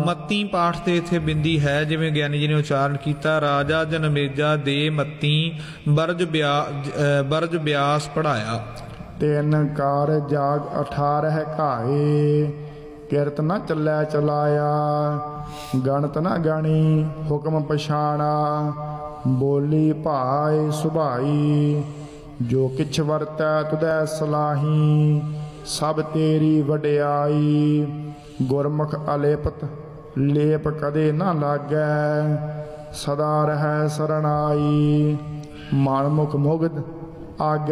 ਮੱਤੀ ਪਾਠ ਤੇ ਇੱਥੇ ਬਿੰਦੀ ਹੈ, ਜਿਵੇਂ ਗਿਆਨੀ ਜੀ ਨੇ ਉਚਾਰਨ ਕੀਤਾ। ਰਾਜਾ ਜਨਮੇਜਾ ਦੇ ਮੱਤੀ ਬਰਜ ਬਿਆਸ ਪੜ੍ਹਾਇਆ। ਤਿੰਨ ਕਾਰ ਜਾਗ 18 ਘਾਏ, ਕਿਰਤ ਨ ਚੱਲੈ ਚਲਾਇਆ। ਗਣਤ ਨ ਗਣੀ ਹੁਕਮ ਪਛਾਣਾ, ਬੋਲੀ ਭਾਏ ਸੁਭਾਈ। ਜੋ ਕਿਛ ਵਰਤੈ ਤੁਧੈ ਸਲਾਹੀ, ਸਭ ਤੇਰੀ ਵਡਿਆਈ। ਗੁਰਮੁਖ ਅਲੇਪਤ ਲੇਪ ਕਦੇ ਨਾ ਲਾਗੈ, ਸਦਾ ਰਹੈ ਸਰਣਾਈ। ਮਨ ਮੁਖ ਮੁਗਧ ਆਗੇ